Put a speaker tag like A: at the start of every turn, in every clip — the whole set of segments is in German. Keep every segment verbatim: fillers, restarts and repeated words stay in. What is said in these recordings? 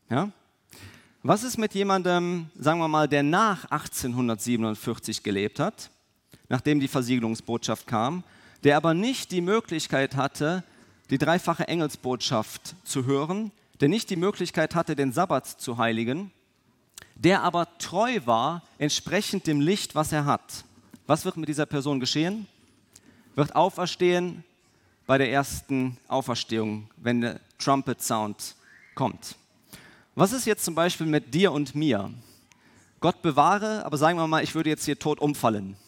A: Ja? Was ist mit jemandem, sagen wir mal, der nach achtzehnhundertsiebenundvierzig gelebt hat, nachdem die Versiegelungsbotschaft kam, der aber nicht die Möglichkeit hatte, die dreifache Engelsbotschaft zu hören, der nicht die Möglichkeit hatte, den Sabbat zu heiligen, der aber treu war, entsprechend dem Licht, was er hat. Was wird mit dieser Person geschehen? Wird auferstehen bei der ersten Auferstehung, wenn der Trumpet Sound kommt. Was ist jetzt zum Beispiel mit dir und mir? Gott bewahre, aber sagen wir mal, ich würde jetzt hier tot umfallen.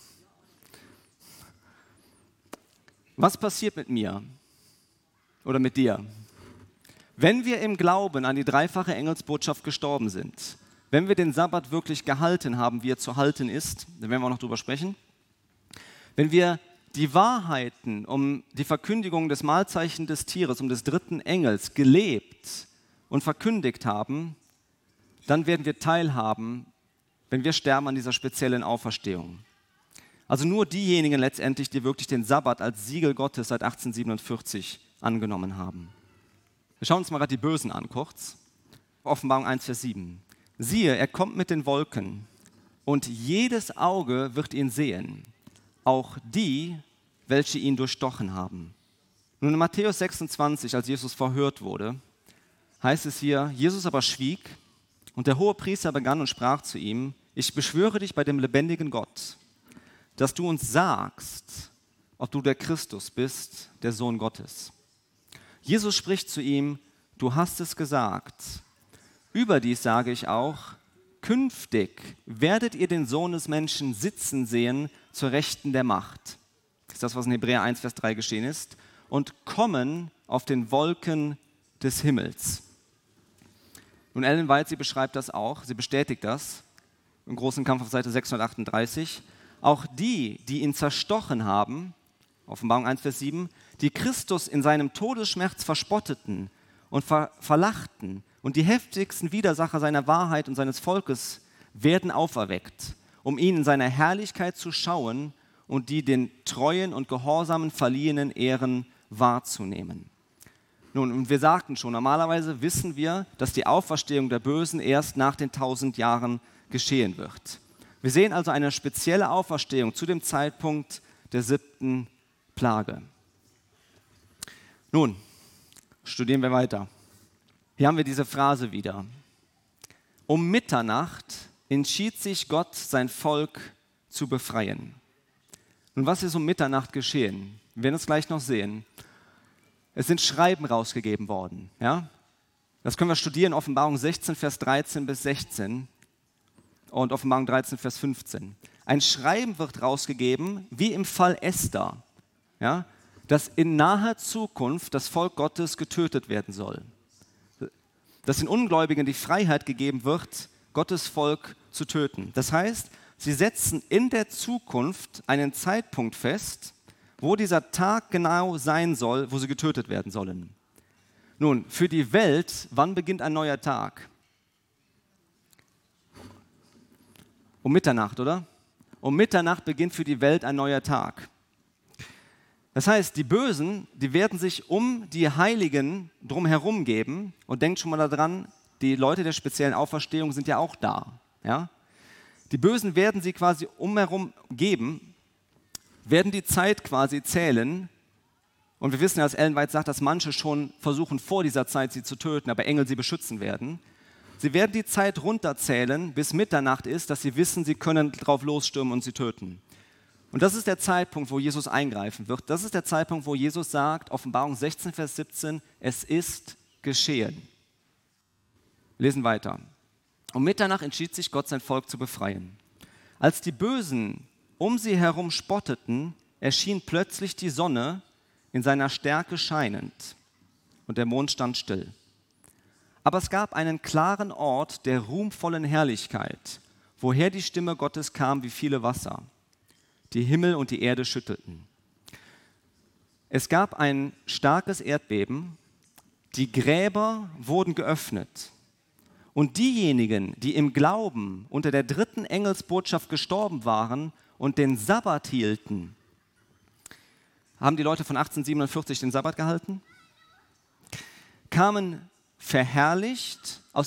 A: Was passiert mit mir oder mit dir? Wenn wir im Glauben an die dreifache Engelsbotschaft gestorben sind, wenn wir den Sabbat wirklich gehalten haben, wie er zu halten ist, da werden wir auch noch drüber sprechen, wenn wir die Wahrheiten um die Verkündigung des Mahlzeichen des Tieres, um des dritten Engels gelebt und verkündigt haben, dann werden wir teilhaben, wenn wir sterben, an dieser speziellen Auferstehung. Also nur diejenigen letztendlich, die wirklich den Sabbat als Siegel Gottes seit achtzehnhundertsiebenundvierzig angenommen haben. Wir schauen uns mal gerade die Bösen an, kurz. Offenbarung eins, Vers sieben. Siehe, er kommt mit den Wolken und jedes Auge wird ihn sehen, auch die, welche ihn durchstochen haben. Nun in Matthäus sechsundzwanzig, als Jesus verhört wurde, heißt es hier, Jesus aber schwieg und der Hohepriester begann und sprach zu ihm, ich beschwöre dich bei dem lebendigen Gott, dass du uns sagst, ob du der Christus bist, der Sohn Gottes. Jesus spricht zu ihm, du hast es gesagt. Überdies sage ich auch, künftig werdet ihr den Sohn des Menschen sitzen sehen zur Rechten der Macht. Das ist das, was in Hebräer eins, Vers drei geschehen ist. Und kommen auf den Wolken des Himmels. Und Ellen White, sie beschreibt das auch, sie bestätigt das im großen Kampf auf Seite sechshundertachtunddreißig. Auch die, die ihn zerstochen haben, Offenbarung eins, Vers sieben, die Christus in seinem Todesschmerz verspotteten und ver- verlachten und die heftigsten Widersacher seiner Wahrheit und seines Volkes werden auferweckt, um ihn in seiner Herrlichkeit zu schauen und die den treuen und gehorsamen verliehenen Ehren wahrzunehmen. Nun, und wir sagten schon, normalerweise wissen wir, dass die Auferstehung der Bösen erst nach den tausend Jahren geschehen wird. Wir sehen also eine spezielle Auferstehung zu dem Zeitpunkt der siebten Plage. Nun, studieren wir weiter. Hier haben wir diese Phrase wieder. Um Mitternacht entschied sich Gott, sein Volk zu befreien. Nun, was ist um Mitternacht geschehen? Wir werden es gleich noch sehen. Es sind Schreiben rausgegeben worden. Ja? Das können wir studieren, Offenbarung sechzehn, Vers dreizehn bis sechzehn und Offenbarung dreizehn, Vers fünfzehn. Ein Schreiben wird rausgegeben, wie im Fall Esther, ja? Dass in naher Zukunft das Volk Gottes getötet werden soll. Dass den Ungläubigen die Freiheit gegeben wird, Gottes Volk zu töten. Das heißt, sie setzen in der Zukunft einen Zeitpunkt fest, wo dieser Tag genau sein soll, wo sie getötet werden sollen. Nun, für die Welt, wann beginnt ein neuer Tag? Um Mitternacht, oder? Um Mitternacht beginnt für die Welt ein neuer Tag. Das heißt, die Bösen, die werden sich um die Heiligen drumherum geben und denkt schon mal daran, die Leute der speziellen Auferstehung sind ja auch da. Ja? Die Bösen werden sie quasi umherum geben, werden die Zeit quasi zählen. Und wir wissen ja, dass Ellen White sagt, dass manche schon versuchen, vor dieser Zeit sie zu töten, aber Engel sie beschützen werden. Sie werden die Zeit runterzählen, bis Mitternacht ist, dass sie wissen, sie können drauf losstürmen und sie töten. Und das ist der Zeitpunkt, wo Jesus eingreifen wird. Das ist der Zeitpunkt, wo Jesus sagt, Offenbarung sechzehn, Vers siebzehn, es ist geschehen. Wir lesen weiter. Um Mitternacht entschied sich Gott, sein Volk zu befreien. Als die Bösen um sie herum spotteten, erschien plötzlich die Sonne in seiner Stärke scheinend und der Mond stand still. Aber es gab einen klaren Ort der ruhmvollen Herrlichkeit, woher die Stimme Gottes kam wie viele Wasser. Die Himmel und die Erde schüttelten. Es gab ein starkes Erdbeben, die Gräber wurden geöffnet und diejenigen, die im Glauben unter der dritten Engelsbotschaft gestorben waren und den Sabbat hielten, haben die Leute von achtzehnhundertsiebenundvierzig den Sabbat gehalten, kamen verherrlicht aus